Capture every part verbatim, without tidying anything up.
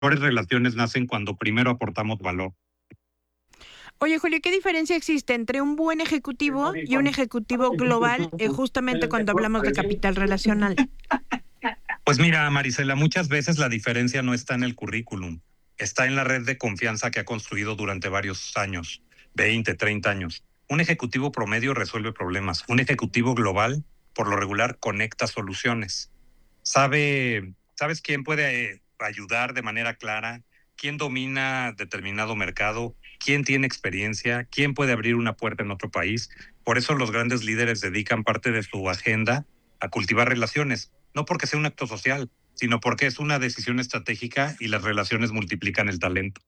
relaciones nacen cuando primero aportamos valor. Oye, Julio, ¿qué diferencia existe entre un buen ejecutivo y un ejecutivo global, eh, justamente cuando hablamos de capital relacional? Pues mira, Marisela, muchas veces la diferencia no está en el currículum, está en la red de confianza que ha construido durante varios años, veinte, treinta años. Un ejecutivo promedio resuelve problemas, un ejecutivo global, por lo regular, conecta soluciones. Sabe, ¿sabes quién puede eh, ayudar de manera clara? ¿Quién domina determinado mercado? ¿Quién tiene experiencia? ¿Quién puede abrir una puerta en otro país? Por eso los grandes líderes dedican parte de su agenda a cultivar relaciones, no porque sea un acto social, sino porque es una decisión estratégica y las relaciones multiplican el talento.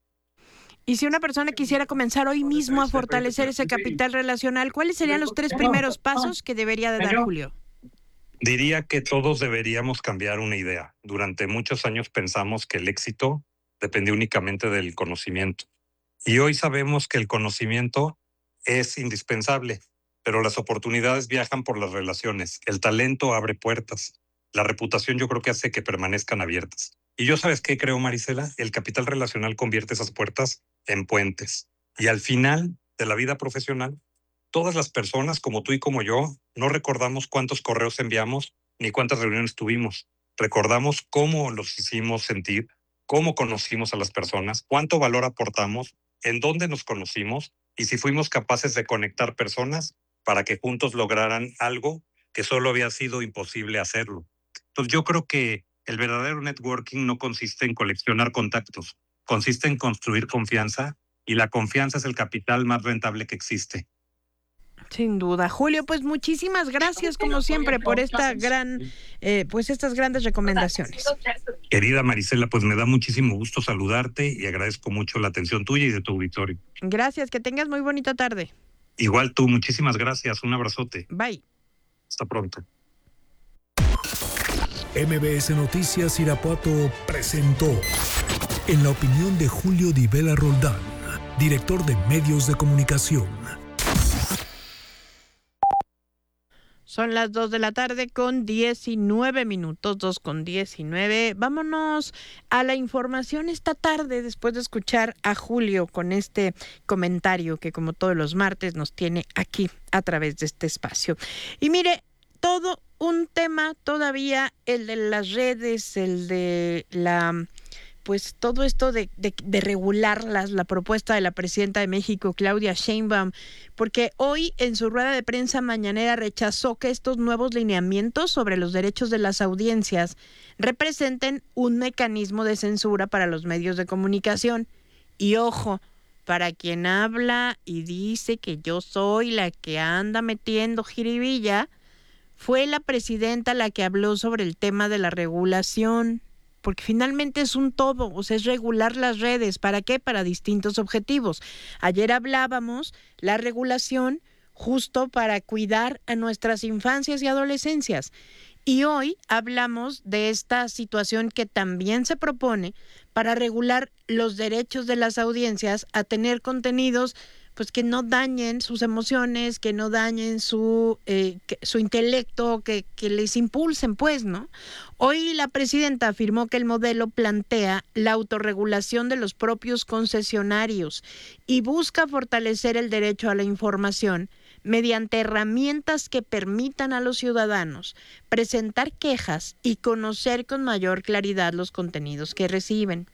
Y si una persona quisiera comenzar hoy mismo a fortalecer ese capital relacional, ¿cuáles serían los tres primeros pasos que debería de dar Julio? Diría que todos deberíamos cambiar una idea. Durante muchos años pensamos que el éxito depende únicamente del conocimiento. Y hoy sabemos que el conocimiento es indispensable, pero las oportunidades viajan por las relaciones. El talento abre puertas. La reputación yo creo que hace que permanezcan abiertas. Y yo, ¿sabes qué creo, Marisela? El capital relacional convierte esas puertas en puentes. Y al final de la vida profesional, todas las personas como tú y como yo no recordamos cuántos correos enviamos ni cuántas reuniones tuvimos. Recordamos cómo los hicimos sentir, cómo conocimos a las personas, cuánto valor aportamos, en dónde nos conocimos y si fuimos capaces de conectar personas para que juntos lograran algo que solo había sido imposible hacerlo. Entonces yo creo que el verdadero networking no consiste en coleccionar contactos, consiste en construir confianza y la confianza es el capital más rentable que existe. Sin duda. Julio, pues muchísimas gracias como siempre por esta gran, eh, pues estas grandes recomendaciones. Querida Marisela, pues me da muchísimo gusto saludarte y agradezco mucho la atención tuya y de tu auditorio. Gracias, que tengas muy bonita tarde. Igual tú, muchísimas gracias, un abrazote. Bye. Hasta pronto. M B S Noticias Irapuato presentó En la opinión de Julio Di Vela Roldán, director de Medios de Comunicación. Son las dos de la tarde con diecinueve minutos, dos con diecinueve. Vámonos a la información esta tarde después de escuchar a Julio con este comentario que como todos los martes nos tiene aquí a través de este espacio. Y mire, todo un tema todavía, el de las redes, el de la... pues todo esto de, de, de regularlas, la propuesta de la presidenta de México, Claudia Sheinbaum, porque hoy en su rueda de prensa mañanera rechazó que estos nuevos lineamientos sobre los derechos de las audiencias representen un mecanismo de censura para los medios de comunicación. Y ojo, para quien habla y dice que yo soy la que anda metiendo jiribilla, fue la presidenta la que habló sobre el tema de la regulación. Porque finalmente es un todo, o sea, es regular las redes. ¿Para qué? Para distintos objetivos. Ayer hablábamos la regulación justo para cuidar a nuestras infancias y adolescencias. Y hoy hablamos de esta situación que también se propone para regular los derechos de las audiencias a tener contenidos pues que no dañen sus emociones, que no dañen su, eh, que, su intelecto, que, que les impulsen, pues, ¿no? Hoy la presidenta afirmó que el modelo plantea la autorregulación de los propios concesionarios y busca fortalecer el derecho a la información mediante herramientas que permitan a los ciudadanos presentar quejas y conocer con mayor claridad los contenidos que reciben.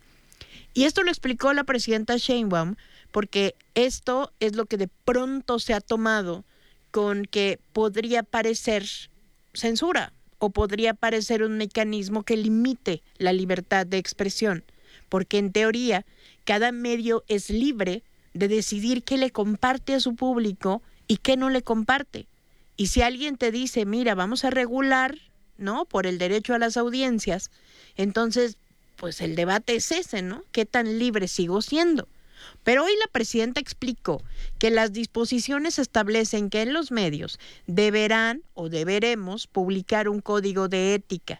Y esto lo explicó la presidenta Sheinbaum, porque esto es lo que de pronto se ha tomado con que podría parecer censura o podría parecer un mecanismo que limite la libertad de expresión, porque en teoría cada medio es libre de decidir qué le comparte a su público y qué no le comparte. Y si alguien te dice, mira, vamos a regular, ¿no?, por el derecho a las audiencias, entonces, pues el debate es ese, ¿no? ¿Qué tan libre sigo siendo? Pero hoy la presidenta explicó que las disposiciones establecen que en los medios deberán o deberemos publicar un código de ética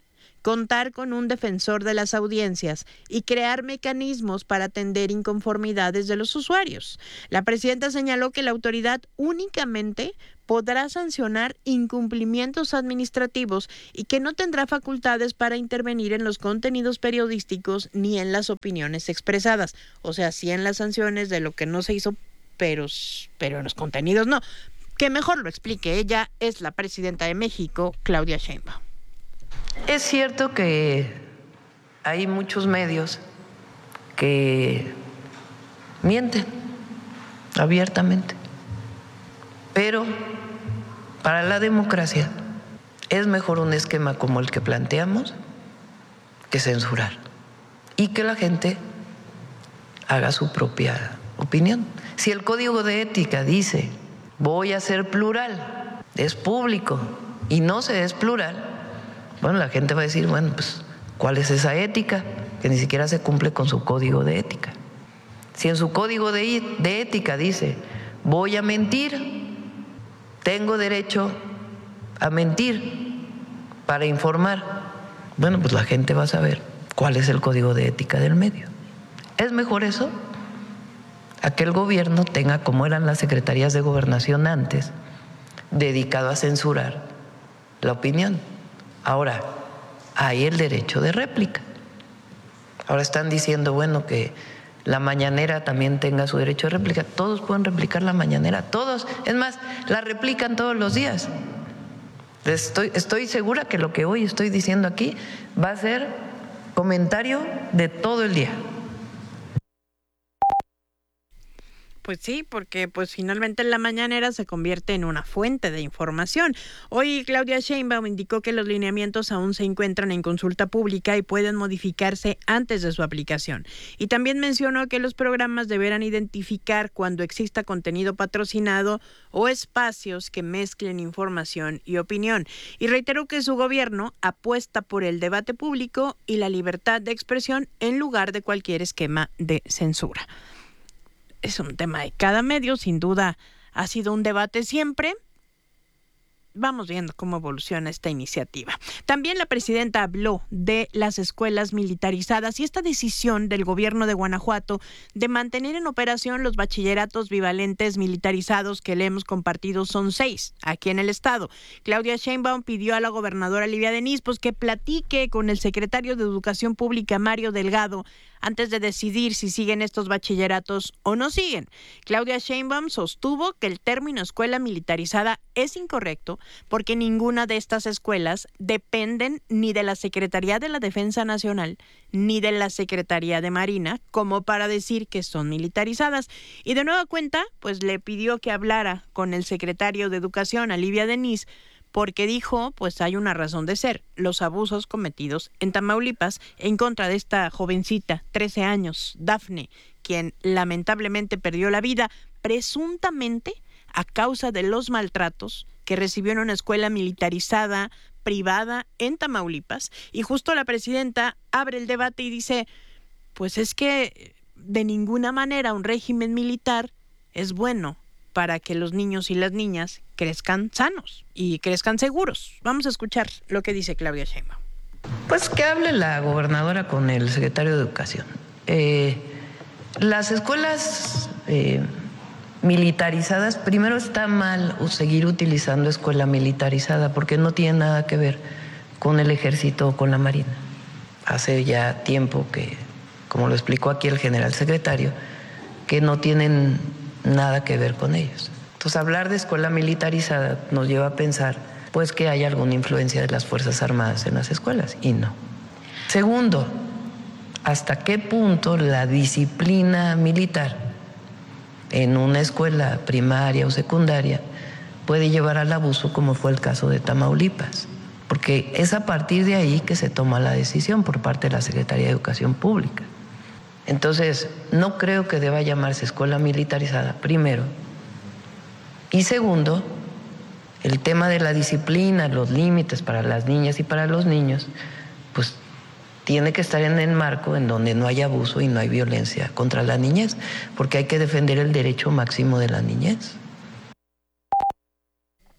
contar con un defensor de las audiencias y crear mecanismos para atender inconformidades de los usuarios. La presidenta señaló que la autoridad únicamente podrá sancionar incumplimientos administrativos y que no tendrá facultades para intervenir en los contenidos periodísticos ni en las opiniones expresadas. O sea, sí en las sanciones de lo que no se hizo, pero, pero en los contenidos no. Que mejor lo explique ella, es la presidenta de México, Claudia Sheinbaum. Es cierto que hay muchos medios que mienten abiertamente, pero para la democracia es mejor un esquema como el que planteamos que censurar y que la gente haga su propia opinión. Si el código de ética dice voy a ser plural, es público y no se es plural, bueno, la gente va a decir, bueno, pues, ¿cuál es esa ética? Que ni siquiera se cumple con su código de ética. Si en su código de, de ética dice, voy a mentir, tengo derecho a mentir para informar, bueno, pues la gente va a saber cuál es el código de ética del medio. ¿Es mejor eso? A que el gobierno tenga, como eran las secretarías de gobernación antes, dedicado a censurar la opinión. Ahora, hay el derecho de réplica. Ahora están diciendo, bueno, que la mañanera también tenga su derecho de réplica. Todos pueden replicar la mañanera, todos. Es más, la replican todos los días. Estoy, estoy segura que lo que hoy estoy diciendo aquí va a ser comentario de todo el día. Pues sí, porque pues finalmente la mañanera se convierte en una fuente de información. Hoy Claudia Sheinbaum indicó que los lineamientos aún se encuentran en consulta pública y pueden modificarse antes de su aplicación. Y también mencionó que los programas deberán identificar cuando exista contenido patrocinado o espacios que mezclen información y opinión. Y reiteró que su gobierno apuesta por el debate público y la libertad de expresión en lugar de cualquier esquema de censura. Es un tema de cada medio, sin duda ha sido un debate siempre. Vamos viendo cómo evoluciona esta iniciativa. También la presidenta habló de las escuelas militarizadas y esta decisión del gobierno de Guanajuato de mantener en operación los bachilleratos bivalentes militarizados que le hemos compartido son seis aquí en el estado. Claudia Sheinbaum pidió a la gobernadora Livia Denis pues, que platique con el secretario de Educación Pública, Mario Delgado, antes de decidir si siguen estos bachilleratos o no siguen. Claudia Sheinbaum sostuvo que el término escuela militarizada es incorrecto porque ninguna de estas escuelas dependen ni de la Secretaría de la Defensa Nacional ni de la Secretaría de Marina como para decir que son militarizadas. Y de nueva cuenta, pues le pidió que hablara con el secretario de Educación, Livia Denis, porque dijo, pues hay una razón de ser, los abusos cometidos en Tamaulipas en contra de esta jovencita, trece años, Dafne, quien lamentablemente perdió la vida presuntamente a causa de los maltratos que recibió en una escuela militarizada privada en Tamaulipas. Y justo la presidenta abre el debate y dice, pues es que de ninguna manera un régimen militar es bueno para que los niños y las niñas crezcan sanos y crezcan seguros. Vamos a escuchar lo que dice Claudia Sheinbaum. Pues que hable la gobernadora con el secretario de Educación. Eh, las escuelas eh, militarizadas, primero está mal seguir utilizando escuela militarizada porque no tiene nada que ver con el ejército o con la marina. Hace ya tiempo que, como lo explicó aquí el general secretario, que no tienen nada que ver con ellos. Entonces, hablar de escuela militarizada nos lleva a pensar pues que hay alguna influencia de las Fuerzas Armadas en las escuelas, y no. Segundo, ¿hasta qué punto la disciplina militar en una escuela primaria o secundaria puede llevar al abuso, como fue el caso de Tamaulipas? Porque es a partir de ahí que se toma la decisión por parte de la Secretaría de Educación Pública. Entonces, no creo que deba llamarse escuela militarizada, primero. Y segundo, el tema de la disciplina, los límites para las niñas y para los niños, pues tiene que estar en el marco en donde no hay abuso y no hay violencia contra la niñez, porque hay que defender el derecho máximo de la niñez.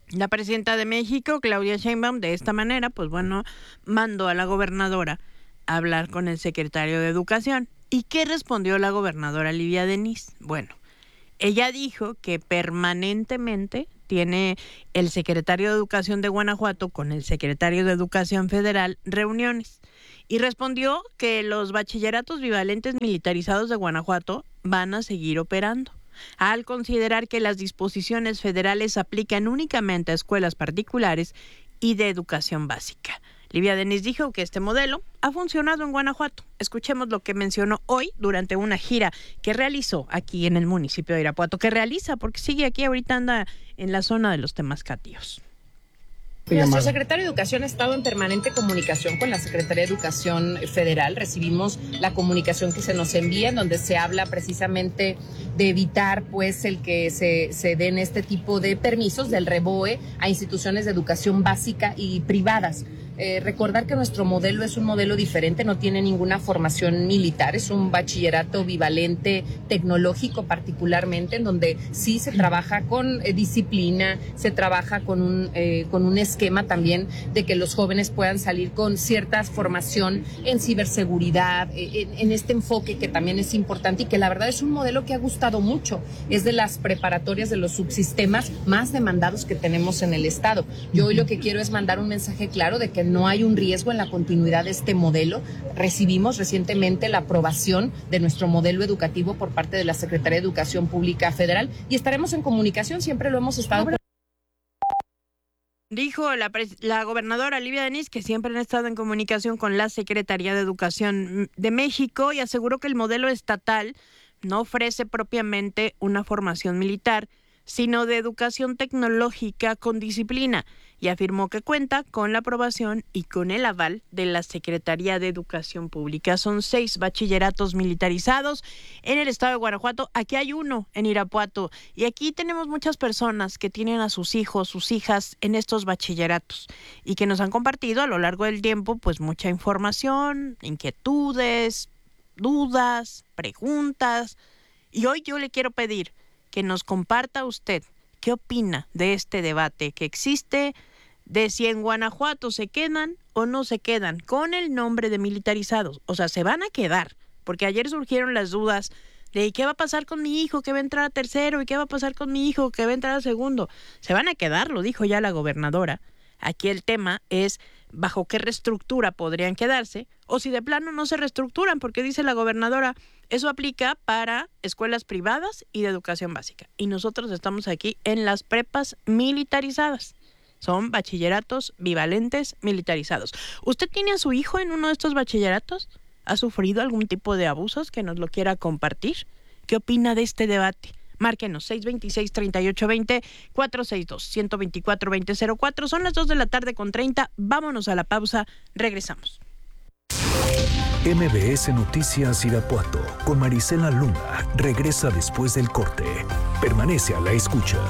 La presidenta de México, Claudia Sheinbaum, de esta manera, pues bueno, mandó a la gobernadora a hablar con el secretario de Educación. ¿Y qué respondió la gobernadora Livia Denis? Bueno, ella dijo que permanentemente tiene el secretario de Educación de Guanajuato con el secretario de Educación Federal reuniones. Y respondió que los bachilleratos bivalentes militarizados de Guanajuato van a seguir operando, al considerar que las disposiciones federales aplican únicamente a escuelas particulares y de educación básica. Livia Denis dijo que este modelo ha funcionado en Guanajuato. Escuchemos lo que mencionó hoy durante una gira que realizó aquí en el municipio de Irapuato, que realiza porque sigue aquí, ahorita anda en la zona de los Temascatíos. Nuestro secretario de Educación ha estado en permanente comunicación con la Secretaría de Educación Federal. Recibimos la comunicación que se nos envía, en donde se habla precisamente de evitar pues el que se, se den este tipo de permisos del REBOE a instituciones de educación básica y privadas. Eh, recordar que nuestro modelo es un modelo diferente, no tiene ninguna formación militar, es un bachillerato bivalente tecnológico particularmente, en donde sí se trabaja con eh, disciplina, se trabaja con un, eh, con un esquema también de que los jóvenes puedan salir con cierta formación en ciberseguridad, eh, en, en este enfoque que también es importante y que la verdad es un modelo que ha gustado mucho, es de las preparatorias de los subsistemas más demandados que tenemos en el estado. Yo hoy lo que quiero es mandar un mensaje claro de que no hay un riesgo en la continuidad de este modelo. Recibimos recientemente la aprobación de nuestro modelo educativo por parte de la Secretaría de Educación Pública Federal y estaremos en comunicación, siempre lo hemos estado. Dijo la, la gobernadora Livia Denis que siempre han estado en comunicación con la Secretaría de Educación de México y aseguró que el modelo estatal no ofrece propiamente una formación militar, sino de educación tecnológica con disciplina, y afirmó que cuenta con la aprobación y con el aval de la Secretaría de Educación Pública. Son seis bachilleratos militarizados en el estado de Guanajuato. Aquí hay uno en Irapuato y aquí tenemos muchas personas que tienen a sus hijos, sus hijas en estos bachilleratos y que nos han compartido a lo largo del tiempo pues mucha información, inquietudes, dudas, preguntas. Y hoy yo le quiero pedir que nos comparta usted qué opina de este debate que existe, de si en Guanajuato se quedan o no se quedan con el nombre de militarizados. O sea, se van a quedar, porque ayer surgieron las dudas de qué va a pasar con mi hijo que va a entrar a tercero y qué va a pasar con mi hijo que va a entrar a segundo. Se van a quedar, lo dijo ya la gobernadora. Aquí el tema es bajo qué reestructura podrían quedarse o si de plano no se reestructuran, porque dice la gobernadora, eso aplica para escuelas privadas y de educación básica. Y nosotros estamos aquí en las prepas militarizadas. Son bachilleratos bivalentes militarizados. ¿Usted tiene a su hijo en uno de estos bachilleratos? ¿Ha sufrido algún tipo de abusos que nos lo quiera compartir? ¿Qué opina de este debate? Márquenos seis dos seis, tres ocho dos cero, cuatro seis dos, uno dos cuatro, dos cero cero cuatro. Son las dos de la tarde con treinta. Vámonos a la pausa. Regresamos. M B S Noticias Irapuato con Marisela Luna regresa después del corte. Permanece a la escucha.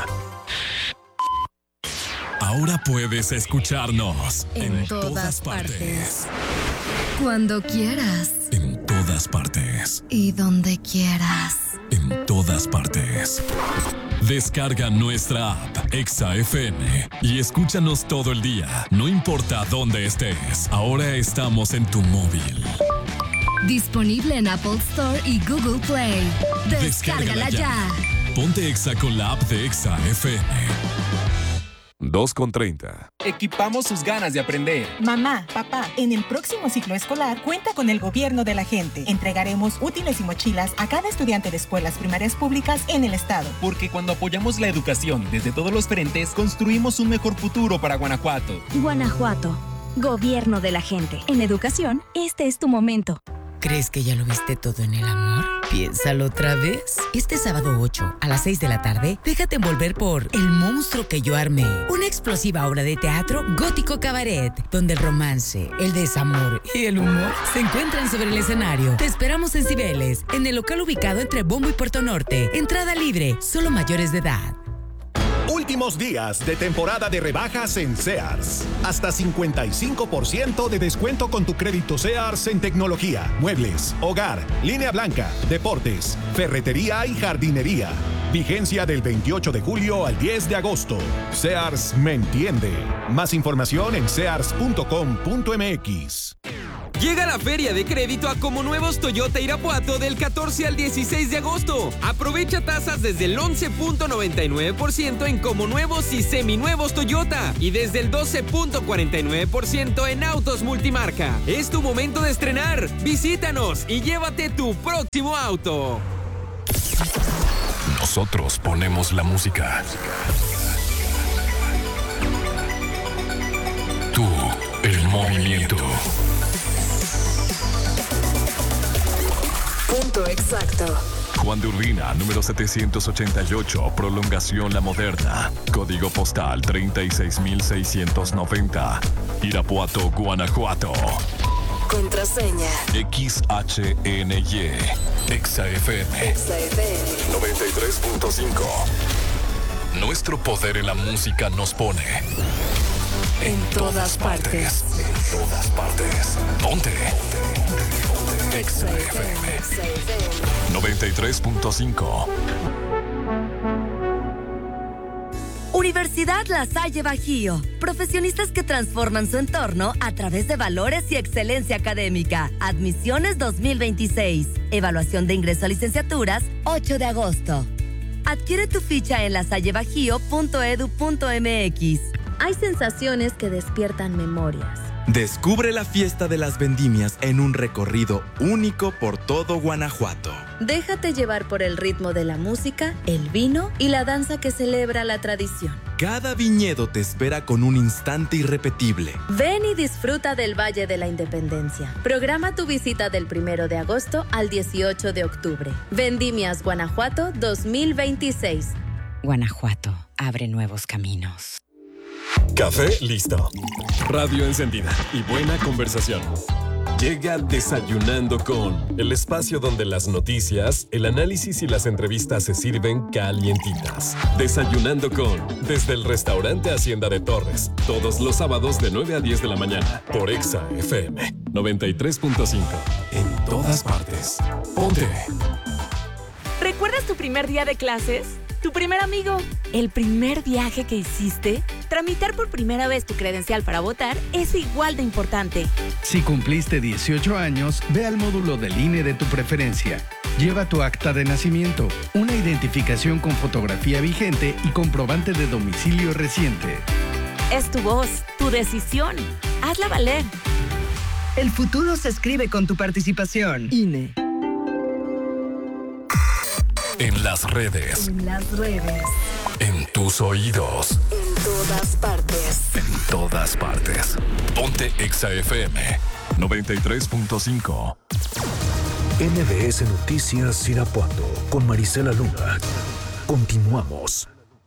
Ahora puedes escucharnos en, en todas, todas partes. partes. Cuando quieras. En todas partes. Y donde quieras. En todas partes. Descarga nuestra app Exa F M y escúchanos todo el día, no importa dónde estés. Ahora estamos en tu móvil. Disponible en Apple Store y Google Play. Descárgala, Descárgala ya. ya. Ponte Exa con la app de Exa F M. dos con treinta. Equipamos sus ganas de aprender. Mamá, papá, en el próximo ciclo escolar cuenta con el gobierno de la gente. Entregaremos útiles y mochilas a cada estudiante de escuelas primarias públicas en el estado. Porque cuando apoyamos la educación desde todos los frentes, construimos un mejor futuro para Guanajuato. Guanajuato, gobierno de la gente. En educación, este es tu momento. ¿Crees que ya lo viste todo en el amor? Piénsalo otra vez. Este sábado ocho, a las seis de la tarde, déjate envolver por El monstruo que yo armé. Una explosiva obra de teatro gótico cabaret, donde el romance, el desamor y el humor se encuentran sobre el escenario. Te esperamos en Cibeles, en el local ubicado entre Bombo y Puerto Norte. Entrada libre, solo mayores de edad. Últimos días de temporada de rebajas en Sears. Hasta cincuenta y cinco por ciento de descuento con tu crédito Sears en tecnología, muebles, hogar, línea blanca, deportes, ferretería y jardinería. Vigencia del veintiocho de julio al diez de agosto. Sears me entiende. Más información en sears punto com punto m x. Llega la Feria de Crédito a Comonuevos Toyota Irapuato del catorce al dieciséis de agosto. Aprovecha tasas desde el once punto noventa y nueve por ciento en Comonuevos y seminuevos Toyota y desde el doce punto cuarenta y nueve por ciento en autos multimarca. Es tu momento de estrenar. Visítanos y llévate tu próximo auto. Nosotros ponemos la música. Tú, el movimiento. Punto exacto. Juan de Urbina, número setecientos ochenta y ocho, Prolongación La Moderna. Código postal treinta y seis mil seiscientos noventa. Irapuato, Guanajuato. Contraseña. X H N Y. Exa F M. Exa F M. noventa y tres punto cinco. Nuestro poder en la música nos pone en, en todas, todas partes. partes. En todas partes. Ponte. Exa F M. noventa y tres punto cinco. Universidad La Salle Bajío. Profesionistas que transforman su entorno a través de valores y excelencia académica. Admisiones dos mil veintiséis. Evaluación de ingreso a licenciaturas ocho de agosto. Adquiere tu ficha en lasallebajío punto edu punto m x. Hay sensaciones que despiertan memorias. Descubre la fiesta de las vendimias en un recorrido único por todo Guanajuato. Déjate llevar por el ritmo de la música, el vino y la danza que celebra la tradición. Cada viñedo te espera con un instante irrepetible. Ven y disfruta del Valle de la Independencia. Programa tu visita del primero de agosto al dieciocho de octubre. Vendimias Guanajuato dos mil veintiséis. Guanajuato abre nuevos caminos. Café listo. Radio encendida y buena conversación. Llega Desayunando con, el espacio donde las noticias, el análisis y las entrevistas se sirven calientitas. Desayunando con, desde el restaurante Hacienda de Torres, todos los sábados de nueve a diez de la mañana, por Exa F M noventa y tres punto cinco. En todas partes. Ponte. ¿Recuerdas tu primer día de clases? ¿Tu primer amigo? ¿El primer viaje que hiciste? Tramitar por primera vez tu credencial para votar es igual de importante. Si cumpliste dieciocho años, ve al módulo del I N E de tu preferencia. Lleva tu acta de nacimiento, una identificación con fotografía vigente y comprobante de domicilio reciente. Es tu voz, tu decisión. Hazla valer. El futuro se escribe con tu participación. I N E. En las redes. En las redes. En tus oídos. En todas partes. En todas partes. Ponte Exa F M noventa y tres punto cinco. N B S Noticias Irapuato con Marisela Luna. Continuamos.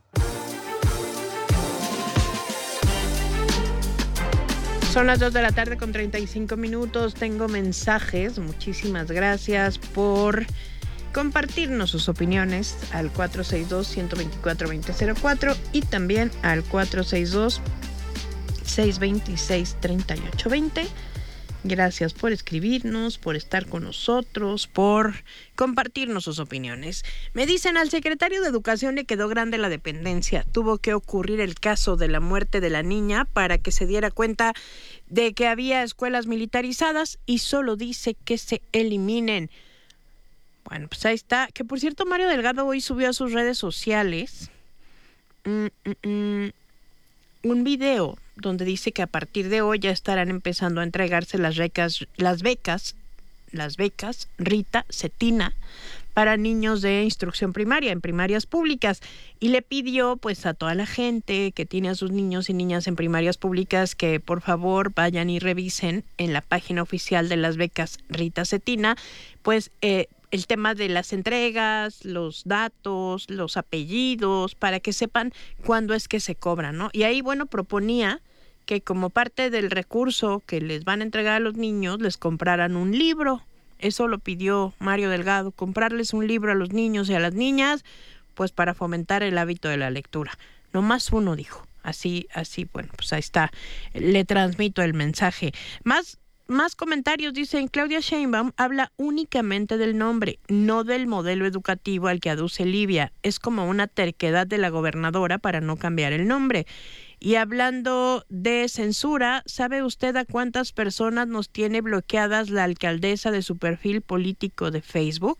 Son las dos de la tarde con treinta y cinco minutos. Tengo mensajes. Muchísimas gracias por compartirnos sus opiniones al cuatro seis dos, uno dos cuatro, dos cero cero cuatro y también al cuatro seis dos, seis dos seis, tres ocho dos cero. Gracias por escribirnos, por estar con nosotros, por compartirnos sus opiniones. Me dicen, al secretario de Educación le quedó grande la dependencia. Tuvo que ocurrir el caso de la muerte de la niña para que se diera cuenta de que había escuelas militarizadas y solo dice que se eliminen. Bueno, pues ahí está. Que por cierto, Mario Delgado hoy subió a sus redes sociales mm, mm, mm, un video donde dice que a partir de hoy ya estarán empezando a entregarse las becas, las becas, las becas Rita Cetina para niños de instrucción primaria en primarias públicas, y le pidió pues a toda la gente que tiene a sus niños y niñas en primarias públicas que por favor vayan y revisen en la página oficial de las becas Rita Cetina pues eh, el tema de las entregas, los datos, los apellidos, para que sepan cuándo es que se cobran, ¿no? Y ahí, bueno, proponía que como parte del recurso que les van a entregar a los niños, les compraran un libro. Eso lo pidió Mario Delgado, comprarles un libro a los niños y a las niñas, pues para fomentar el hábito de la lectura. No más uno, dijo. Así, así, bueno, pues ahí está. Le transmito el mensaje. Más más comentarios. Dicen, Claudia Sheinbaum habla únicamente del nombre, no del modelo educativo al que aduce Livia. Es como una terquedad de la gobernadora para no cambiar el nombre. Y hablando de censura, ¿sabe usted a cuántas personas nos tiene bloqueadas la alcaldesa de su perfil político de Facebook?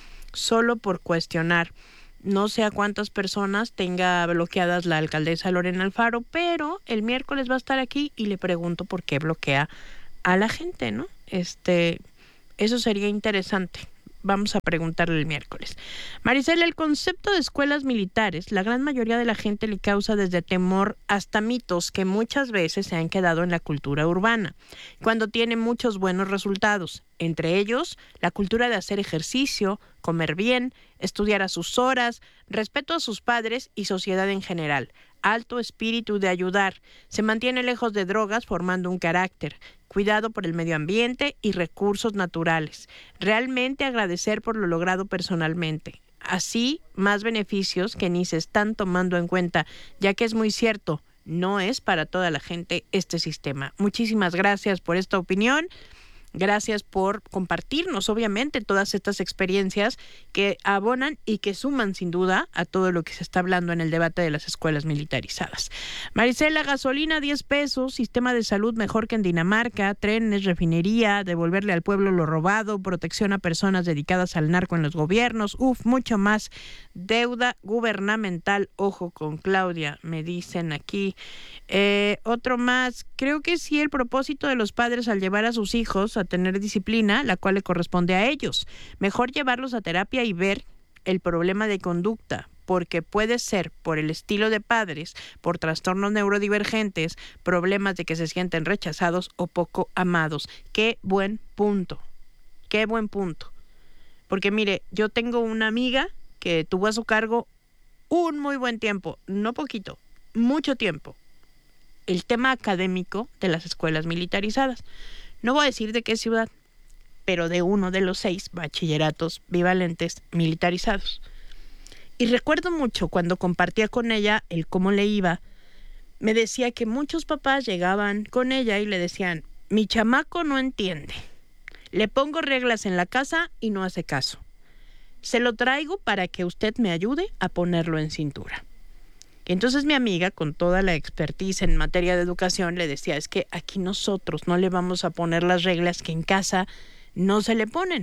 Solo por cuestionar. No sé a cuántas personas tenga bloqueadas la alcaldesa Lorena Alfaro, pero el miércoles va a estar aquí y le pregunto por qué bloquea a la gente, ¿no? Este, eso sería interesante. Vamos a preguntarle el miércoles. Marisela, el concepto de escuelas militares, la gran mayoría de la gente le causa desde temor hasta mitos que muchas veces se han quedado en la cultura urbana, cuando tiene muchos buenos resultados, entre ellos la cultura de hacer ejercicio, comer bien, estudiar a sus horas, respeto a sus padres y sociedad en general, alto espíritu de ayudar, se mantiene lejos de drogas formando un carácter, cuidado por el medio ambiente y recursos naturales, realmente agradecer por lo logrado personalmente. Así, más beneficios que ni se están tomando en cuenta, ya que es muy cierto, no es para toda la gente este sistema. Muchísimas gracias por esta opinión. Gracias por compartirnos, obviamente, todas estas experiencias que abonan y que suman, sin duda, a todo lo que se está hablando en el debate de las escuelas militarizadas. Marisela, gasolina diez pesos, sistema de salud mejor que en Dinamarca, trenes, refinería, devolverle al pueblo lo robado, protección a personas dedicadas al narco en los gobiernos, uf, mucho más, deuda gubernamental, ojo con Claudia, me dicen aquí. Eh, otro más, creo que sí el propósito de los padres al llevar a sus hijos a tener disciplina, la cual le corresponde a ellos. Mejor llevarlos a terapia y ver el problema de conducta, porque puede ser por el estilo de padres, por trastornos neurodivergentes, problemas de que se sienten rechazados o poco amados. Qué buen punto, qué buen punto. Porque mire, yo tengo una amiga que tuvo a su cargo un muy buen tiempo, no poquito, mucho tiempo, el tema académico de las escuelas militarizadas. No voy a decir de qué ciudad, pero de uno de los seis bachilleratos bivalentes militarizados. Y recuerdo mucho cuando compartía con ella el cómo le iba, me decía que muchos papás llegaban con ella y le decían, mi chamaco no entiende, le pongo reglas en la casa y no hace caso. Se lo traigo para que usted me ayude a ponerlo en cintura. Y entonces mi amiga, con toda la expertise en materia de educación, le decía, es que aquí nosotros no le vamos a poner las reglas que en casa no se le ponen.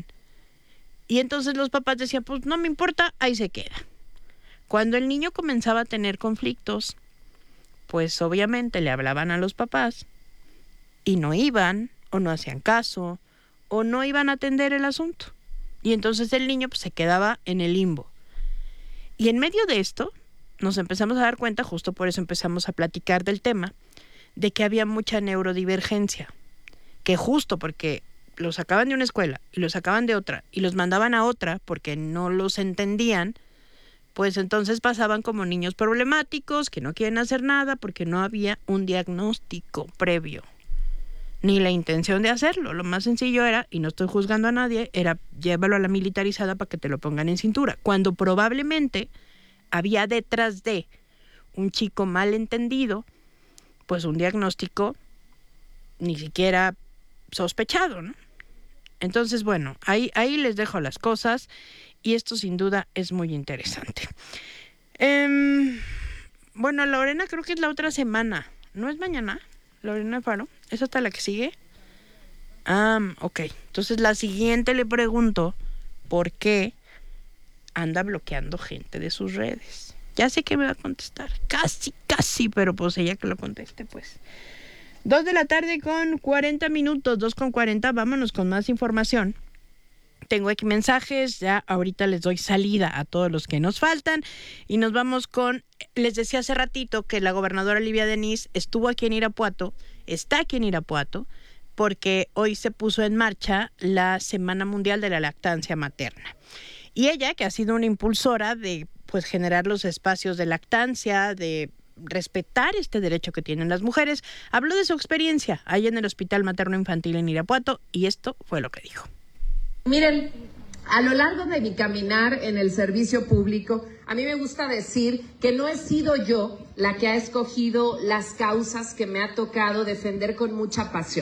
Y entonces los papás decían, pues no me importa, ahí se queda. Cuando el niño comenzaba a tener conflictos, pues obviamente le hablaban a los papás y no iban, o no hacían caso, o no iban a atender el asunto. Y entonces el niño pues, se quedaba en el limbo. Y en medio de esto, nos empezamos a dar cuenta, justo por eso empezamos a platicar del tema, de que había mucha neurodivergencia, que justo porque los sacaban de una escuela y los sacaban de otra y los mandaban a otra porque no los entendían, pues entonces pasaban como niños problemáticos que no quieren hacer nada porque no había un diagnóstico previo, ni la intención de hacerlo. Lo más sencillo era, y no estoy juzgando a nadie, era llévalo a la militarizada para que te lo pongan en cintura, cuando probablemente había detrás de un chico mal entendido, pues un diagnóstico ni siquiera sospechado, ¿no? Entonces, bueno, ahí, ahí les dejo las cosas y esto sin duda es muy interesante. Eh, bueno, Lorena creo que es la otra semana, ¿no es mañana? Lorena Alfaro, ¿es hasta la que sigue? Ah, ok. Entonces la siguiente le pregunto por qué anda bloqueando gente de sus redes. Ya sé que me va a contestar. Casi, casi, pero pues ella que lo conteste, pues. Dos de la tarde con cuarenta minutos, dos con cuarenta. Vámonos con más información. Tengo aquí mensajes, ya ahorita les doy salida a todos los que nos faltan. Y nos vamos con, les decía hace ratito que la gobernadora Livia Denis estuvo aquí en Irapuato, está aquí en Irapuato, porque hoy se puso en marcha la Semana Mundial de la Lactancia Materna. Y ella, que ha sido una impulsora de pues generar los espacios de lactancia, de respetar este derecho que tienen las mujeres, habló de su experiencia ahí en el Hospital Materno Infantil en Irapuato y esto fue lo que dijo. Miren, a lo largo de mi caminar en el servicio público, a mí me gusta decir que no he sido yo la que ha escogido las causas que me ha tocado defender con mucha pasión.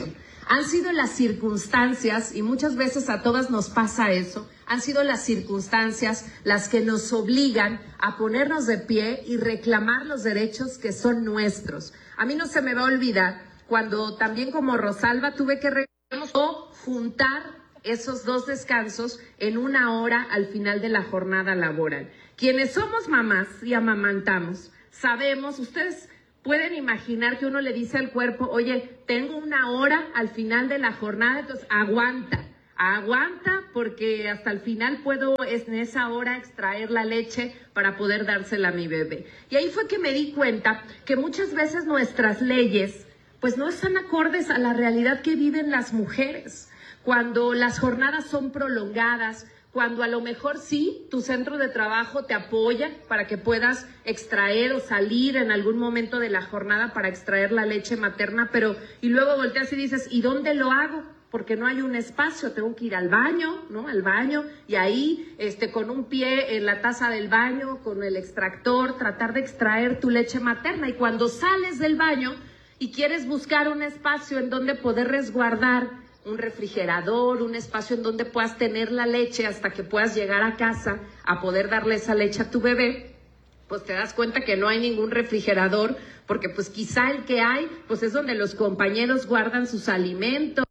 Han sido las circunstancias, y muchas veces a todas nos pasa eso, han sido las circunstancias las que nos obligan a ponernos de pie y reclamar los derechos que son nuestros. A mí no se me va a olvidar cuando también como Rosalba tuve que o juntar esos dos descansos en una hora al final de la jornada laboral. Quienes somos mamás y amamantamos, sabemos, ustedes pueden imaginar que uno le dice al cuerpo, oye, tengo una hora al final de la jornada, entonces aguanta, aguanta porque hasta el final puedo en esa hora extraer la leche para poder dársela a mi bebé. Y ahí fue que me di cuenta que muchas veces nuestras leyes pues no están acordes a la realidad que viven las mujeres. Cuando las jornadas son prolongadas, cuando a lo mejor sí, tu centro de trabajo te apoya para que puedas extraer o salir en algún momento de la jornada para extraer la leche materna, pero y luego volteas y dices, ¿y dónde lo hago? Porque no hay un espacio, tengo que ir al baño, ¿no? Al baño, y ahí, este, con un pie en la taza del baño, con el extractor, tratar de extraer tu leche materna. Y cuando sales del baño y quieres buscar un espacio en donde poder resguardar un refrigerador, un espacio en donde puedas tener la leche hasta que puedas llegar a casa a poder darle esa leche a tu bebé, pues te das cuenta que no hay ningún refrigerador, porque pues quizá el que hay, pues es donde los compañeros guardan sus alimentos.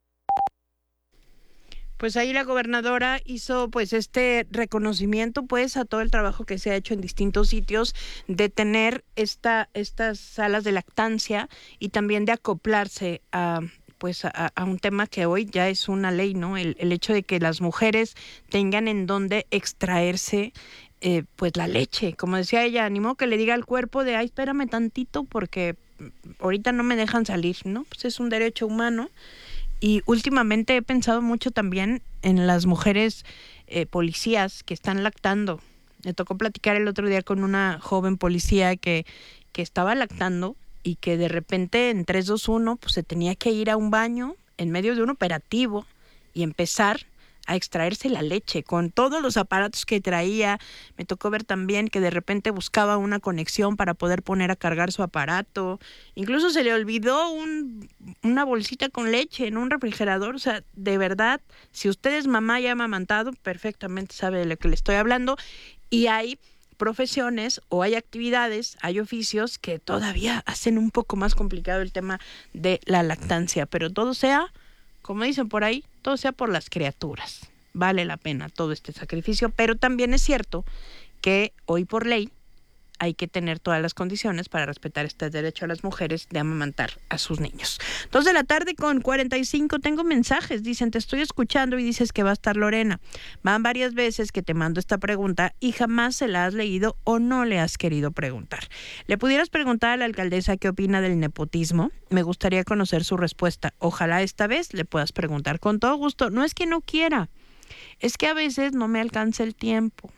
Pues ahí la gobernadora hizo pues este reconocimiento pues a todo el trabajo que se ha hecho en distintos sitios de tener esta, estas salas de lactancia y también de acoplarse a pues a, a un tema que hoy ya es una ley, ¿no? El, el hecho de que las mujeres tengan en dónde extraerse eh, pues la leche. Como decía ella, animó que le diga al cuerpo de, ay, espérame tantito porque ahorita no me dejan salir, ¿no? Pues es un derecho humano. Y últimamente he pensado mucho también en las mujeres eh, policías que están lactando. Me tocó platicar el otro día con una joven policía que, que estaba lactando y que de repente en tres dos uno pues se tenía que ir a un baño en medio de un operativo y empezar a extraerse la leche con todos los aparatos que traía. Me tocó ver también que de repente buscaba una conexión para poder poner a cargar su aparato. Incluso se le olvidó un, una bolsita con leche en un refrigerador. O sea, de verdad, si usted es mamá y ha amamantado, perfectamente sabe de lo que le estoy hablando. Y hay profesiones o hay actividades, hay oficios que todavía hacen un poco más complicado el tema de la lactancia. Pero todo sea, como dicen por ahí, todo sea por las criaturas. Vale la pena todo este sacrificio, pero también es cierto que hoy por ley hay que tener todas las condiciones para respetar este derecho a las mujeres de amamantar a sus niños. Dos de la tarde con cuarenta y cinco, tengo mensajes, dicen, te estoy escuchando y dices que va a estar Lorena. Van varias veces que te mando esta pregunta y jamás se la has leído o no le has querido preguntar. ¿Le pudieras preguntar a la alcaldesa qué opina del nepotismo? Me gustaría conocer su respuesta. Ojalá esta vez le puedas preguntar con todo gusto. No es que no quiera, es que a veces no me alcanza el tiempo.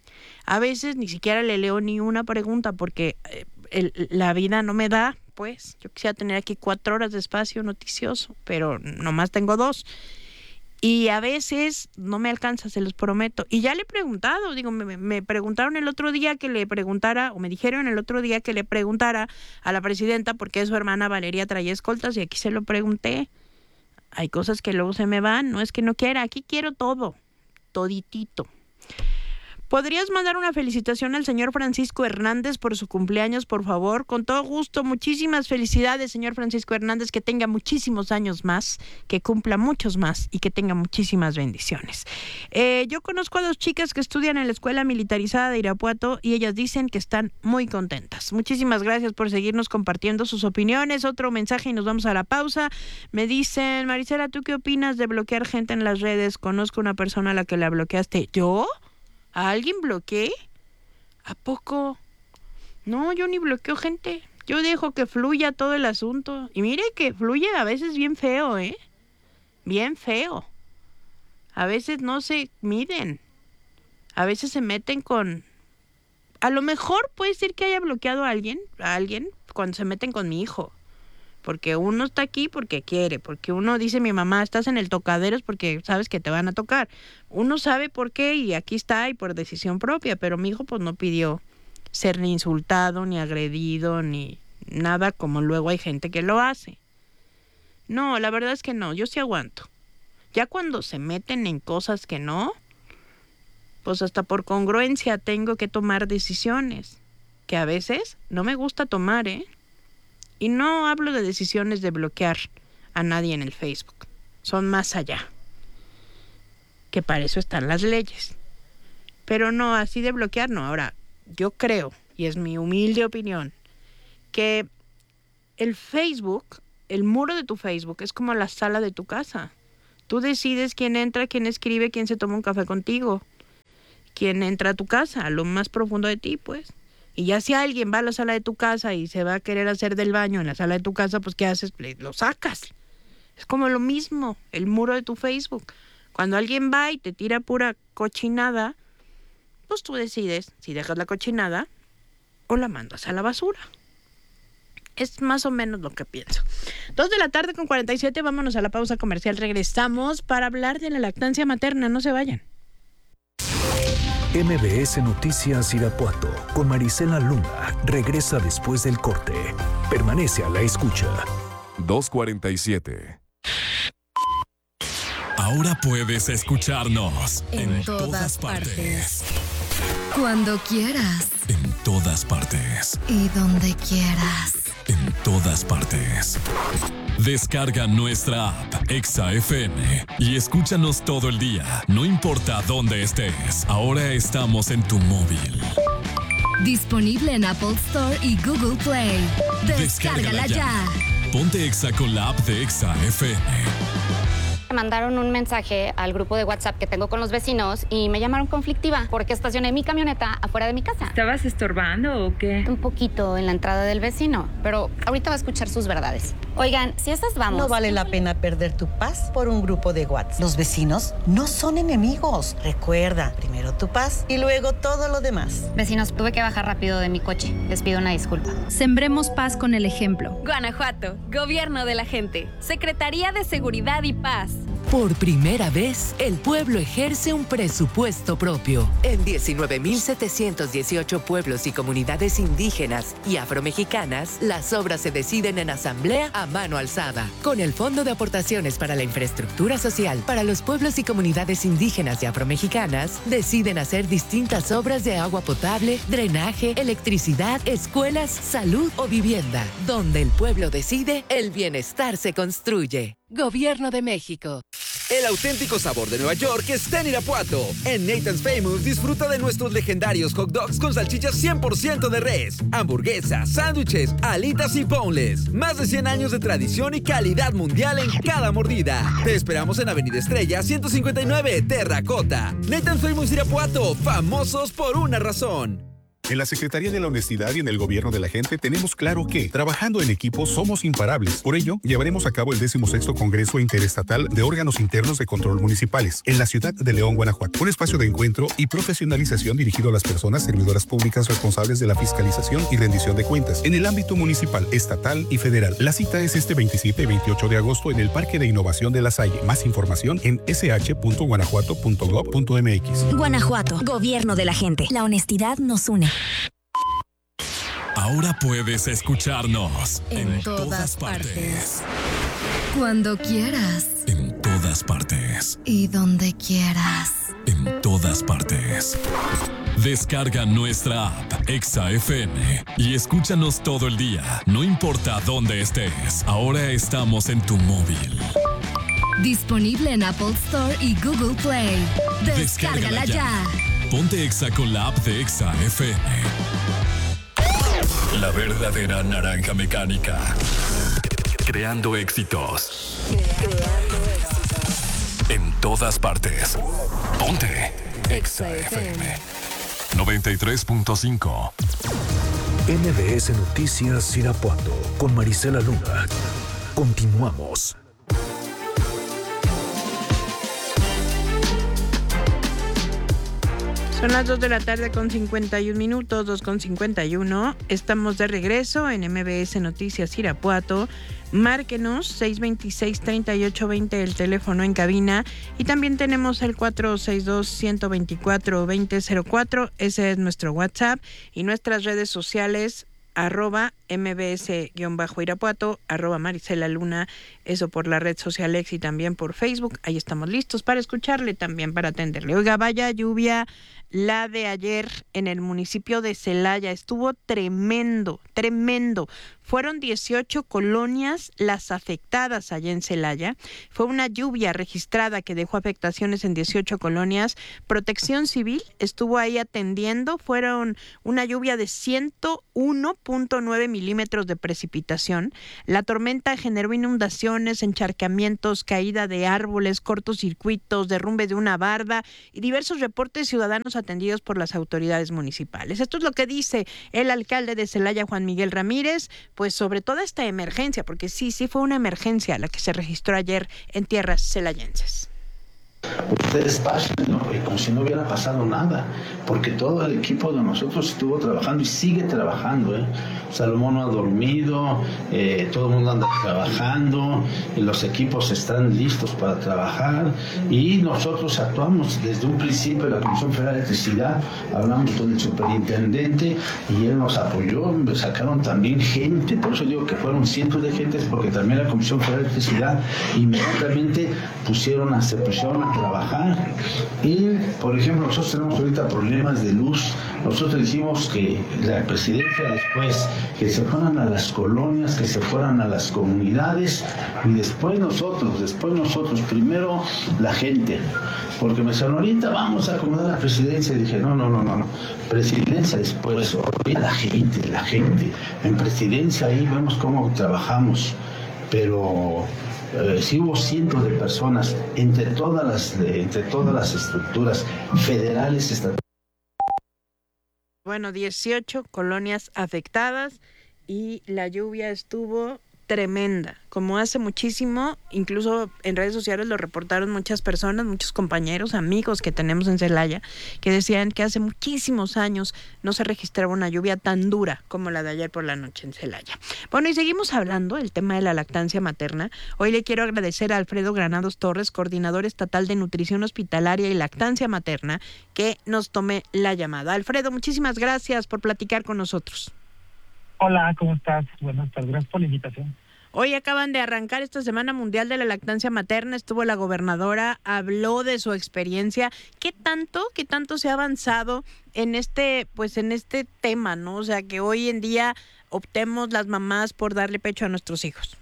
A veces ni siquiera le leo ni una pregunta porque eh, el, la vida no me da, pues. Yo quisiera tener aquí cuatro horas de espacio noticioso, pero nomás tengo dos. Y a veces no me alcanza, se los prometo. Y ya le he preguntado, digo, me, me preguntaron el otro día que le preguntara, o me dijeron el otro día que le preguntara a la presidenta por qué su hermana Valeria traía escoltas, y aquí se lo pregunté. Hay cosas que luego se me van, no es que no quiera, aquí quiero todo, toditito. ¿Podrías mandar una felicitación al señor Francisco Hernández por su cumpleaños, por favor? Con todo gusto, muchísimas felicidades, señor Francisco Hernández, que tenga muchísimos años más, que cumpla muchos más y que tenga muchísimas bendiciones. Eh, yo conozco a dos chicas que estudian en la Escuela Militarizada de Irapuato y ellas dicen que están muy contentas. Muchísimas gracias por seguirnos compartiendo sus opiniones. Otro mensaje y nos vamos a la pausa. Me dicen, Marisela, ¿tú qué opinas de bloquear gente en las redes? Conozco una persona a la que la bloqueaste. ¿Yo? ¿A alguien bloqueé? ¿A poco? No, yo ni bloqueo gente. Yo dejo que fluya todo el asunto. Y mire que fluye a veces bien feo, ¿eh? Bien feo. A veces no se miden. A veces se meten con... A lo mejor puede ser que haya bloqueado a alguien, a alguien cuando se meten con mi hijo. Porque uno está aquí porque quiere, porque uno dice, mi mamá, estás en el tocadero es porque sabes que te van a tocar. Uno sabe por qué y aquí está y por decisión propia, pero mi hijo pues no pidió ser ni insultado, ni agredido, ni nada como luego hay gente que lo hace. No, la verdad es que no, yo sí aguanto. Ya cuando se meten en cosas que no, pues hasta por congruencia tengo que tomar decisiones, que a veces no me gusta tomar, ¿eh? Y no hablo de decisiones de bloquear a nadie en el Facebook, son más allá, que para eso están las leyes. Pero no, así de bloquear no. Ahora, yo creo, y es mi humilde opinión, que el Facebook, el muro de tu Facebook es como la sala de tu casa. Tú decides quién entra, quién escribe, quién se toma un café contigo, quién entra a tu casa, a lo más profundo de ti, pues. Y ya si alguien va a la sala de tu casa y se va a querer hacer del baño en la sala de tu casa, pues ¿qué haces? Lo sacas. Es como lo mismo, el muro de tu Facebook. Cuando alguien va y te tira pura cochinada, pues tú decides si dejas la cochinada o la mandas a la basura. Es más o menos lo que pienso. Dos de la tarde con cuarenta y siete, vámonos a la pausa comercial. Regresamos para hablar de la lactancia materna. No se vayan. M B S Noticias Irapuato con Marisela Luna regresa después del corte. Permanece a la escucha. dos cuarenta y siete. Ahora puedes escucharnos en, en todas, todas partes. partes. Cuando quieras. En todas partes. Y donde quieras. En todas partes. Descarga nuestra app Exa F M y escúchanos todo el día, no importa dónde estés. Ahora estamos en tu móvil. Disponible en Apple Store y Google Play. Descárgala, Descárgala ya. ya. Ponte Exa con la app de Exa F M. Mandaron un mensaje al grupo de WhatsApp que tengo con los vecinos y me llamaron conflictiva porque estacioné mi camioneta afuera de mi casa. ¿Estabas estorbando o qué? Un poquito en la entrada del vecino, pero ahorita va a escuchar sus verdades. Oigan, si estas vamos... No vale la pena perder tu paz por un grupo de WhatsApp. Los vecinos no son enemigos. Recuerda, primero tu paz y luego todo lo demás. Vecinos, tuve que bajar rápido de mi coche. Les pido una disculpa. Sembremos paz con el ejemplo. Guanajuato, Gobierno de la Gente, Secretaría de Seguridad y Paz. Por primera vez, el pueblo ejerce un presupuesto propio. En diecinueve mil setecientos dieciocho pueblos y comunidades indígenas y afromexicanas, las obras se deciden en asamblea a mano alzada. Con el Fondo de Aportaciones para la Infraestructura Social para los pueblos y comunidades indígenas y afromexicanas, deciden hacer distintas obras de agua potable, drenaje, electricidad, escuelas, salud o vivienda. Donde el pueblo decide, el bienestar se construye. Gobierno de México. El auténtico sabor de Nueva York está en Irapuato. En Nathan's Famous disfruta de nuestros legendarios hot dogs con salchichas cien por ciento de res, hamburguesas, sándwiches, alitas y boneless. Más de cien años de tradición y calidad mundial en cada mordida. Te esperamos en Avenida Estrella ciento cincuenta y nueve, Terracota. Nathan's Famous Irapuato, famosos por una razón. En la Secretaría de la Honestidad y en el Gobierno de la Gente tenemos claro que, trabajando en equipo, somos imparables. Por ello, llevaremos a cabo el decimosexto Congreso Interestatal de Órganos Internos de Control Municipales en la ciudad de León, Guanajuato. Un espacio de encuentro y profesionalización dirigido a las personas servidoras públicas responsables de la fiscalización y rendición de cuentas en el ámbito municipal, estatal y federal. La cita es este veintisiete y veintiocho de agosto en el Parque de Innovación de La Salle. Más información en ese hache punto guanajuato punto gob punto eme equis. Guanajuato, Gobierno de la Gente. La honestidad nos une. Ahora puedes escucharnos en, en todas, todas partes. partes. Cuando quieras. En todas partes. Y donde quieras. En todas partes. Descarga nuestra app Exa F M y escúchanos todo el día, no importa dónde estés. Ahora estamos en tu móvil. Disponible en Apple Store y Google Play. Descárgala, Descárgala ya. ya. Ponte Exa con la app de Exa F M. La verdadera naranja mecánica. Creando éxitos. Creando éxitos. En todas partes. Ponte Exa F M. noventa y tres punto cinco. M B S Noticias Irapuato con Marisela Luna. Continuamos. Son las dos de la tarde con cincuenta y un minutos, dos con cincuenta y uno. Estamos de regreso en M B S Noticias Irapuato. Márquenos seis veintiséis, treinta y ocho veinte el teléfono en cabina. Y también tenemos el cuatro seis dos, uno dos cuatro, dos cero cero cuatro. Ese es nuestro WhatsApp. Y nuestras redes sociales, arroba mbs-irapuato, arroba Marisela Luna, eso por la red social X y también por Facebook. Ahí estamos listos para escucharle, también para atenderle. Oiga, vaya lluvia la de ayer en el municipio de Celaya. Estuvo tremendo, tremendo. Fueron dieciocho colonias las afectadas allá en Celaya. Fue una lluvia registrada que dejó afectaciones en dieciocho colonias. Protección Civil estuvo ahí atendiendo. Fueron una lluvia de ciento uno punto nueve milímetros de precipitación. La tormenta generó inundaciones, encharcamientos, caída de árboles, cortocircuitos, derrumbe de una barda y diversos reportes ciudadanos atendidos por las autoridades municipales. Esto es lo que dice el alcalde de Celaya, Juan Miguel Ramírez, pues sobre toda esta emergencia, porque sí, sí fue una emergencia la que se registró ayer en tierras celayenses. Ustedes pasen, ¿no? Como si no hubiera pasado nada, porque todo el equipo de nosotros estuvo trabajando y sigue trabajando, ¿eh? Salomón no ha dormido, eh, todo el mundo anda trabajando, los equipos están listos para trabajar y nosotros actuamos desde un principio. La Comisión Federal de Electricidad, hablamos con el superintendente y él nos apoyó, sacaron también gente, por eso digo que fueron cientos de gentes, porque también la Comisión Federal de Electricidad inmediatamente pusieron a, se pusieron a trabajar. Y por ejemplo, nosotros tenemos ahorita problemas de luz. Nosotros dijimos que la presidencia después que se fueran a las colonias, que se fueran a las comunidades y después nosotros, después nosotros, primero la gente, porque me dijeron ahorita vamos a acomodar la presidencia y dije no, no, no, no, no. Presidencia después, ahorita la gente, la gente, en presidencia ahí vemos cómo trabajamos, pero Eh, sí hubo cientos de personas entre todas las de, entre todas las estructuras federales, estatales. Bueno, dieciocho colonias afectadas y la lluvia estuvo tremenda, como hace muchísimo, incluso en redes sociales lo reportaron muchas personas, muchos compañeros, amigos que tenemos en Celaya, que decían que hace muchísimos años no se registraba una lluvia tan dura como la de ayer por la noche en Celaya. Bueno, y seguimos hablando del tema de la lactancia materna. Hoy le quiero agradecer a Alfredo Granados Torres, coordinador estatal de nutrición hospitalaria y lactancia materna, que nos tome la llamada. Alfredo, muchísimas gracias por platicar con nosotros. Hola, ¿cómo estás? Buenas tardes, gracias por la invitación. Hoy acaban de arrancar esta Semana Mundial de la Lactancia Materna, estuvo la gobernadora, habló de su experiencia. ¿Qué tanto, qué tanto se ha avanzado en este, pues en este tema, ¿no? O sea, que hoy en día optemos las mamás por darle pecho a nuestros hijos.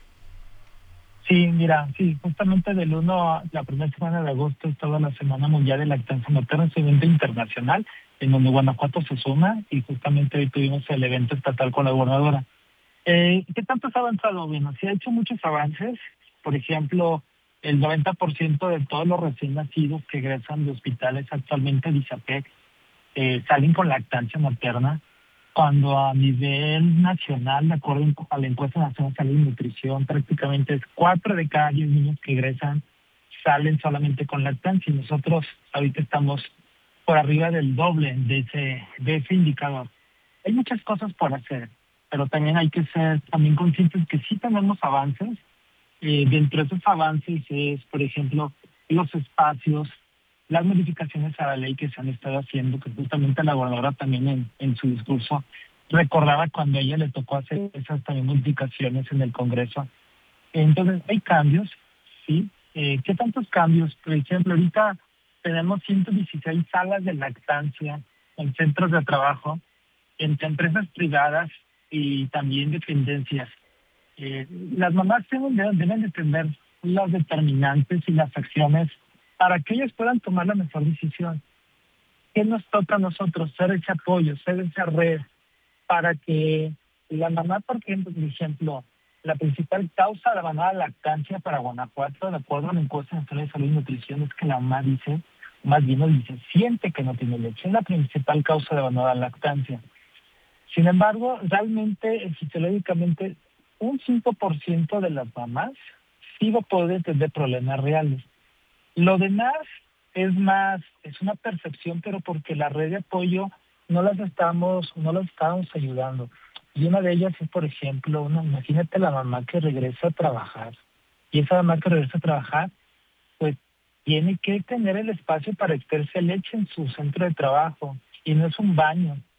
Sí, mira, sí, justamente del uno a la primera semana de agosto es toda la Semana Mundial de Lactancia Materna, es un evento internacional en donde Guanajuato se suma y justamente hoy tuvimos el evento estatal con la gobernadora. Eh, ¿Qué tanto se ha avanzado? Bueno, se ha hecho muchos avances. Por ejemplo, el noventa por ciento de todos los recién nacidos que egresan de hospitales actualmente de ISAPEC eh, salen con lactancia materna, cuando a nivel nacional, de acuerdo a la encuesta nacional de salud y nutrición, prácticamente es cuatro de cada diez niños que egresan salen solamente con lactancia y nosotros ahorita estamos por arriba del doble de ese, de ese indicador. Hay muchas cosas por hacer, pero también hay que ser también conscientes que sí tenemos avances. Eh, dentro de esos avances es, por ejemplo, los espacios, las modificaciones a la ley que se han estado haciendo, que justamente la gobernadora también en, en su discurso recordaba cuando a ella le tocó hacer esas también modificaciones en el Congreso. Entonces, hay cambios, ¿sí? Eh, ¿Qué tantos cambios? Por ejemplo, ahorita tenemos ciento dieciséis salas de lactancia en centros de trabajo, entre empresas privadas y también dependencias. Eh, las mamás deben, deben de tener los determinantes y las acciones para que ellas puedan tomar la mejor decisión. ¿Qué nos toca a nosotros? Ser ese apoyo, ser esa red, para que la mamá, por ejemplo, por ejemplo la principal causa de abandono de lactancia para Guanajuato, de acuerdo a la encuesta nacional de salud y nutrición, es que la mamá dice, más bien no dice, siente que no tiene leche. Es la principal causa de abandono de lactancia. Sin embargo, realmente, fisiológicamente, un cinco por ciento de las mamás sí va a poder tener problemas reales. Lo demás es más, es una percepción, pero porque la red de apoyo no las estamos, no las estamos ayudando. Y una de ellas es, por ejemplo, una, imagínate la mamá que regresa a trabajar. Y esa mamá que regresa a trabajar, pues tiene que tener el espacio para extraerse leche en su centro de trabajo. Y no es un baño.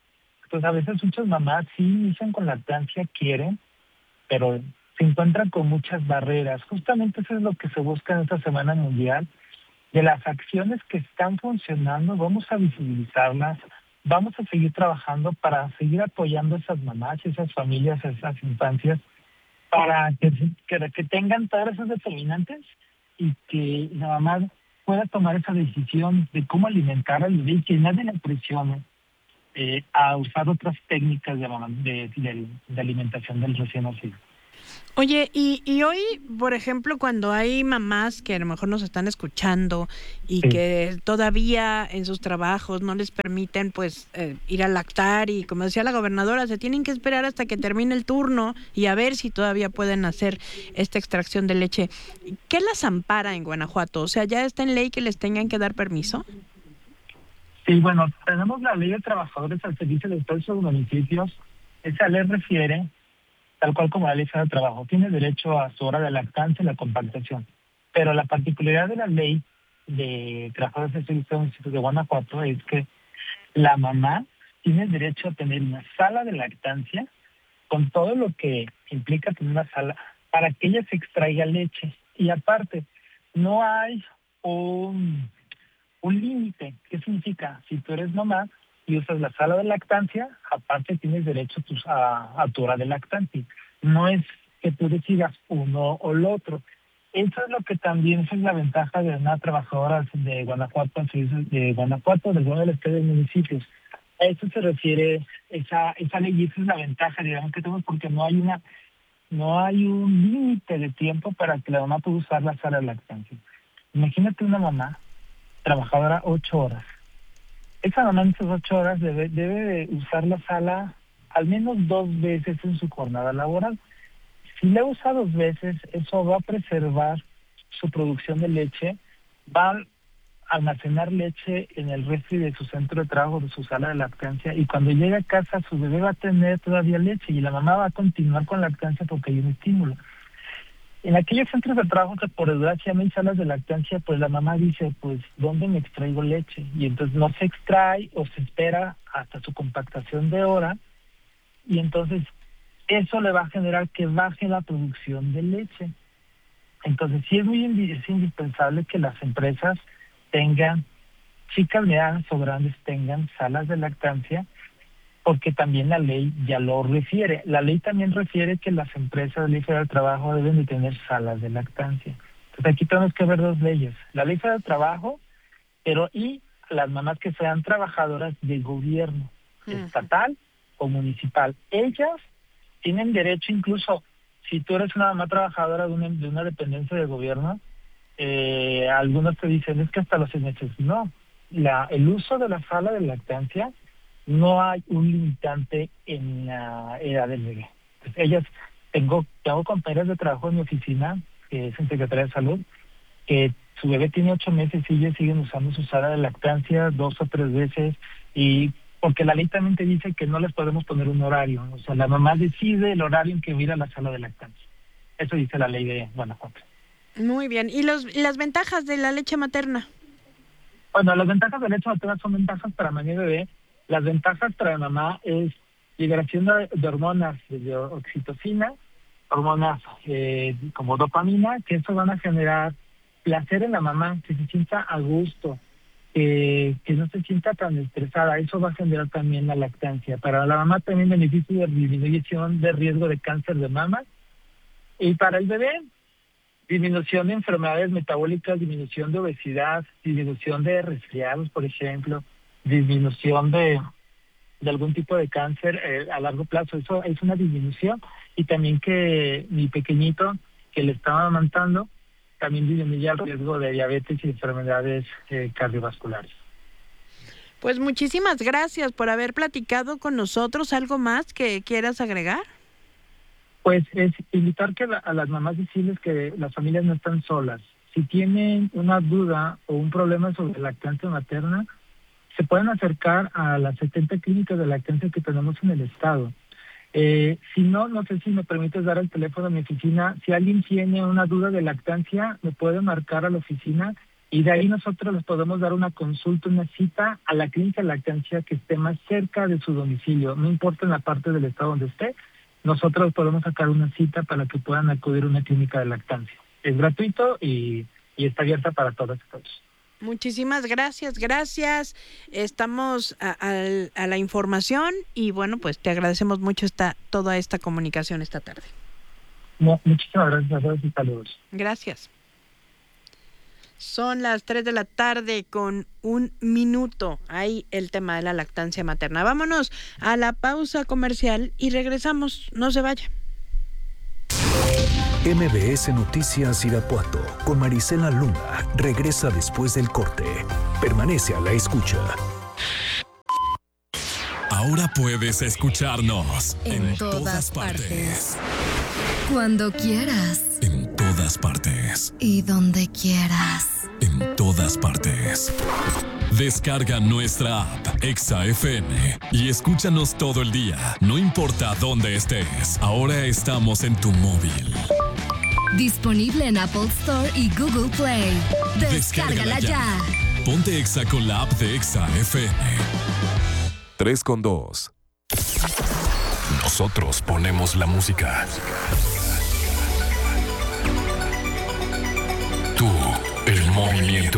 pues a veces muchas mamás sí inician con lactancia, quieren, pero se encuentran con muchas barreras. Justamente eso es lo que se busca en esta Semana Mundial. De las acciones que están funcionando, vamos a visibilizarlas, vamos a seguir trabajando para seguir apoyando a esas mamás, esas familias, esas infancias, para que, que, que tengan todas esas determinantes y que la mamá pueda tomar esa decisión de cómo alimentar al bebé y que nadie le presione eh, a usar otras técnicas de, de, de, de alimentación del recién nacido. Oye, y, y hoy, por ejemplo, cuando hay mamás que a lo mejor nos están escuchando y sí. que todavía en sus trabajos no les permiten pues eh, ir a lactar y como decía la gobernadora, se tienen que esperar hasta que termine el turno y a ver si todavía pueden hacer esta extracción de leche. ¿Qué las ampara en Guanajuato? O sea, ¿ya está en ley que les tengan que dar permiso? Sí, bueno, tenemos la ley de trabajadores al servicio de todos los municipios. Esa ley refiere tal cual como la ley de trabajo, tiene derecho a su hora de lactancia y la compactación. Pero la particularidad de la ley de trabajadores del servicio de municipios de Guanajuato es que la mamá tiene derecho a tener una sala de lactancia con todo lo que implica tener una sala para que ella se extraiga leche. Y aparte, no hay un, un límite. ¿Qué significa? Si tú eres mamá y usas la sala de lactancia, aparte tienes derecho a, a, a tu hora de lactancia. No es que tú decidas uno o el otro. Eso es lo que también es la ventaja de una trabajadora de Guanajuato, de Guanajuato, del gobierno del estado de municipios. A eso se refiere esa esa ley y esa es la ventaja, digamos, que tenemos, porque no hay una no hay un límite de tiempo para que la mamá pueda usar la sala de lactancia. Imagínate una mamá trabajadora ocho horas. Esa mamá en esas ocho horas debe, debe usar la sala al menos dos veces en su jornada laboral. Si la usa dos veces, eso va a preservar su producción de leche, va a almacenar leche en el refri de su centro de trabajo, de su sala de lactancia, y cuando llegue a casa su bebé va a tener todavía leche y la mamá va a continuar con lactancia porque hay un estímulo. En aquellos centros de trabajo que por desgracia no hay salas de lactancia, pues la mamá dice, pues, ¿dónde me extraigo leche? Y entonces no se extrae o se espera hasta su compactación de hora, y entonces eso le va a generar que baje la producción de leche. Entonces sí es muy es indispensable que las empresas tengan, chicas medianas o grandes, tengan salas de lactancia, porque también la ley ya lo refiere. La ley también refiere que las empresas de ley federal del trabajo deben de tener salas de lactancia. Entonces aquí tenemos que ver dos leyes. La ley federal del trabajo, pero y las mamás que sean trabajadoras de gobierno, uh-huh. estatal o municipal. Ellas tienen derecho, incluso si tú eres una mamá trabajadora de una, de una dependencia de gobierno, eh, algunos te dicen, es que hasta los seis meses. No, la, el uso de la sala de lactancia, no hay un limitante en la edad del bebé. Pues ellas, tengo, tengo compañeras de trabajo en mi oficina, que es en Secretaría de Salud, que su bebé tiene ocho meses y ellas siguen usando su sala de lactancia dos o tres veces, y porque la ley también te dice que no les podemos poner un horario. O sea, la mamá decide el horario en que va a ir a la sala de lactancia. Eso dice la ley de Guanajuato. Muy bien. ¿Y los, las ventajas de la leche materna? Bueno, las ventajas de la leche materna son ventajas para mamá y bebé. Las ventajas para la mamá es liberación de, de hormonas de oxitocina, hormonas eh, como dopamina, que eso van a generar placer en la mamá, que se sienta a gusto, eh, que no se sienta tan estresada. Eso va a generar también la lactancia. Para la mamá también beneficio de disminución de riesgo de cáncer de mama. Y para el bebé, disminución de enfermedades metabólicas, disminución de obesidad, disminución de resfriados, por ejemplo, disminución de, de algún tipo de cáncer eh, a largo plazo. Eso es una disminución. Y también que mi pequeñito, que le estaba amamantando, también disminuye el riesgo de diabetes y enfermedades eh, cardiovasculares. Pues muchísimas gracias por haber platicado con nosotros. ¿Algo más que quieras agregar? Pues es invitar que la, a las mamás decirles que las familias no están solas. Si tienen una duda o un problema sobre lactancia materna, se pueden acercar a las setenta clínicas de lactancia que tenemos en el estado. Eh, si no, no sé si me permites dar el teléfono a mi oficina. Si alguien tiene una duda de lactancia, me puede marcar a la oficina Y de ahí nosotros les podemos dar una consulta, una cita a la clínica de lactancia que esté más cerca de su domicilio. No importa en la parte del estado donde esté, nosotros podemos sacar una cita para que puedan acudir a una clínica de lactancia. Es gratuito y, y está abierta para todas y todos. Muchísimas gracias, gracias. Estamos a, a, a la información y bueno, pues te agradecemos mucho esta toda esta comunicación esta tarde. No, muchísimas gracias a todos y saludos. Gracias. Son las tres de la tarde con un minuto. Ahí el tema de la lactancia materna. Vámonos a la pausa comercial y regresamos. No se vaya. M B S Noticias Irapuato con Marisela Luna regresa después del corte. Permanece a la escucha. Ahora puedes escucharnos en, en todas, todas partes. partes. Cuando quieras. En todas partes. Y donde quieras. En todas partes. Descarga nuestra app Exa F M y escúchanos todo el día, no importa dónde estés. Ahora estamos en tu móvil. Disponible en Apple Store y Google Play. Descárgala, Descárgala ya. ya. Ponte Exa con la app de Exa F M. tres con dos. Nosotros ponemos la música. Tú, el movimiento.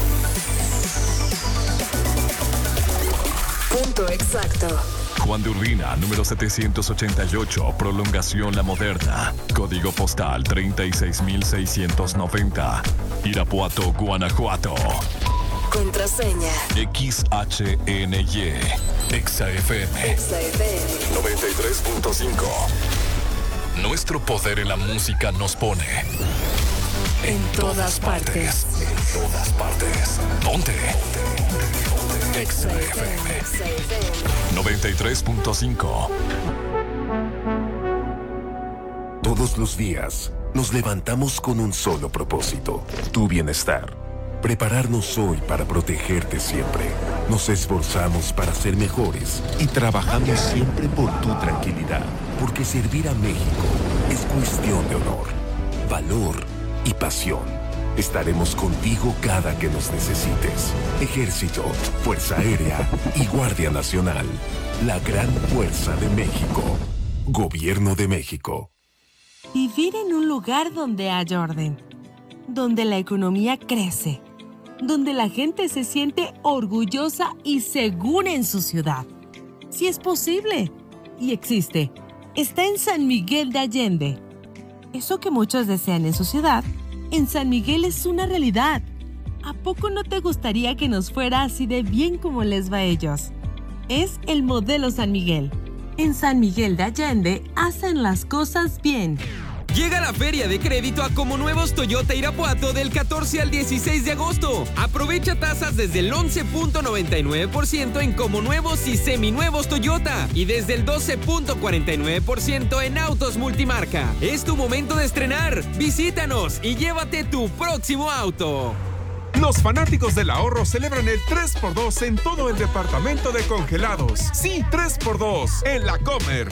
Punto exacto. Juan de Urbina, número setecientos ochenta y ocho, Prolongación La Moderna. Código postal treinta y seis mil seiscientos noventa. Irapuato, Guanajuato. Contraseña X H N Y. Exa F M. Exa F M noventa y tres punto cinco. Nuestro poder en la música nos pone en, en todas, todas partes. partes. En todas partes. Ponte. Exa F M noventa y tres punto cinco. Todos los días nos levantamos con un solo propósito: tu bienestar. Prepararnos hoy para protegerte siempre. Nos esforzamos para ser mejores y trabajamos siempre por tu tranquilidad. Porque servir a México es cuestión de honor, valor y pasión. Estaremos contigo cada que nos necesites. Ejército, Fuerza Aérea y Guardia Nacional. La gran fuerza de México. Gobierno de México. Vivir en un lugar donde hay orden, donde la economía crece, donde la gente se siente orgullosa y segura en su ciudad. Sí es posible y existe. Está en San Miguel de Allende. Eso que muchos desean en su ciudad, en San Miguel es una realidad. ¿A poco no te gustaría que nos fuera así de bien como les va a ellos? Es el modelo San Miguel. En San Miguel de Allende hacen las cosas bien. Llega la Feria de Crédito a Como Nuevos Toyota Irapuato del catorce al dieciséis de agosto. Aprovecha tasas desde el once punto noventa y nueve por ciento en Como Nuevos y Seminuevos Toyota y desde el doce punto cuarenta y nueve por ciento en autos multimarca. Es tu momento de estrenar. Visítanos y llévate tu próximo auto. Los fanáticos del ahorro celebran el tres por dos en todo el departamento de congelados. Sí, tres por dos en La Comer.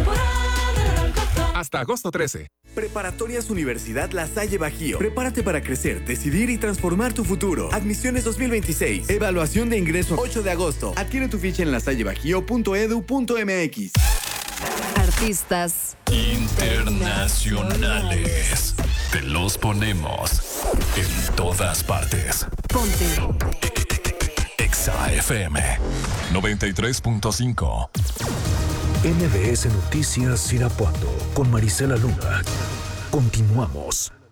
Hasta agosto trece. Preparatorias Universidad La Salle Bajío. Prepárate para crecer, decidir y transformar tu futuro. Admisiones dos mil veintiséis. Evaluación de ingreso ocho de agosto. Adquiere tu ficha en lasallebajío punto edu punto m x. Artistas internacionales. Te los ponemos en todas partes. Ponte Exa F M noventa y tres punto cinco. M B S Noticias Irapuato con Marisela Luna. Continuamos.